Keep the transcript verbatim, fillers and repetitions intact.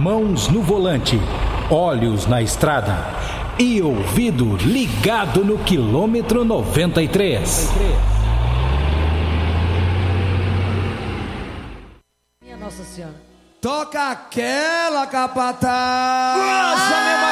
mãos no volante, olhos na estrada e ouvido ligado no quilômetro noventa e três. Minha Nossa Senhora. Toca aquela capataz. Nossa,